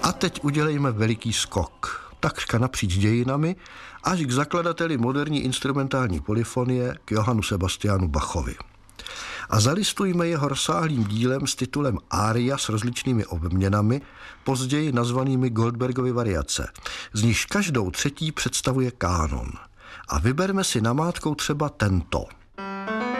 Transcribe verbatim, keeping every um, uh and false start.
A teď udělejme veliký skok, takřka napříč dějinami, až k zakladateli moderní instrumentální polyfonie, k Johannu Sebastianu Bachovi. A zalistujme jeho rozsáhlým dílem s titulem Ária s rozličnými obměnami, později nazvanými Goldbergovy variace, z nichž každou třetí představuje kánon. A vyberme si namátkou třeba tento.